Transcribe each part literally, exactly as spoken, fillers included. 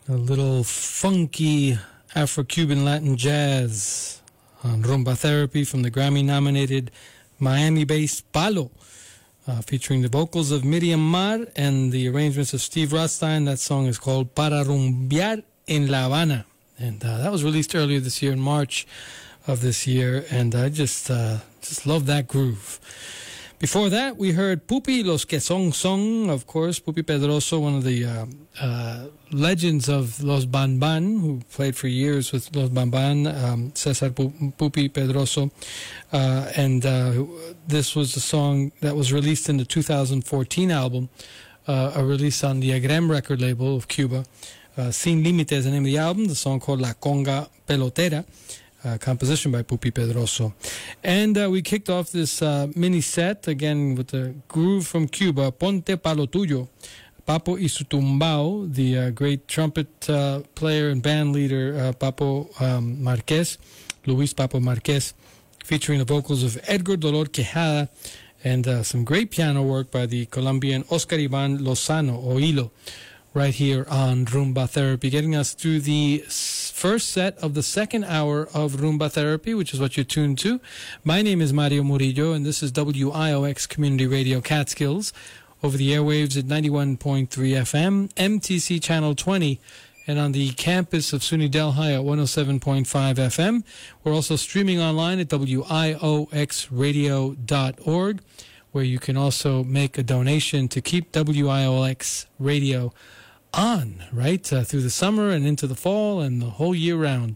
A little funky Afro-Cuban Latin jazz on Rumba Therapy from the Grammy-nominated Miami-based Palo, uh, featuring the vocals of Miriam Mar and the arrangements of Steve Rothstein. That song is called Para Rumbear en La Habana, and uh, that was released earlier this year in March of this year, and I just uh, just love that groove. Before that, we heard Pupi Los Que Son Son, of course, Pupi Pedroso, one of the uh, uh, legends of Los Banban, who played for years with Los Banban, um, Cesar Pupi Pedroso. Uh, and uh, this was a song that was released in the two thousand fourteen album, uh, a release on the Agrem record label of Cuba. Uh, Sin Límites is the name of the album, the song called La Conga Pelotera. Uh, composition by Pupi Pedroso. And uh, we kicked off this uh, mini set, again, with the groove from Cuba, Ponte Pa Lo Tuyo, Papo y su Tumbao, the uh, great trumpet uh, player and band leader, uh, Papo um, Marquez, Luis Papo Marquez, featuring the vocals of Edgar Dolor Quijada, and uh, some great piano work by the Colombian Oscar Ivan Lozano, Oilo, right here on Rumba Therapy, getting us through the first set of the second hour of Rumba Therapy, which is what you're tuned to. My name is Mario Murillo, and this is W I O X Community Radio Catskills, over the airwaves at ninety-one point three F M, M T C Channel twenty, and on the campus of SUNY Delhi at one oh seven point five F M. We're also streaming online at W I O X radio dot org, where you can also make a donation to keep W I O X Radio on, right, uh, through the summer and into the fall and the whole year round.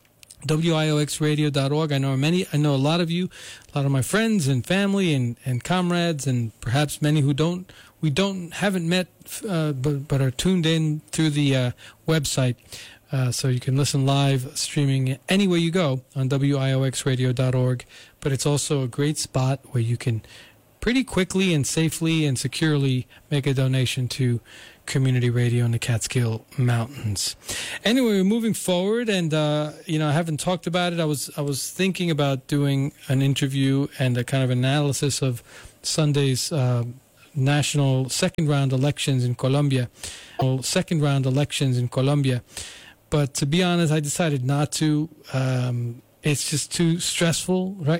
W I O X radio dot org. I know many, I know a lot of you, a lot of my friends and family and, and comrades, and perhaps many who don't, we don't, haven't met, uh, but, but are tuned in through the uh, website. Uh, so you can listen live streaming anywhere you go on W I O X radio dot org. But it's also a great spot where you can pretty quickly and safely and securely make a donation to community radio in the Catskill Mountains. Anyway, we're moving forward, and uh, you know, I haven't talked about it. I was I was thinking about doing an interview and a kind of analysis of Sunday's uh, national second round elections in Colombia, second round elections in Colombia. But to be honest, I decided not to. Um, it's just too stressful right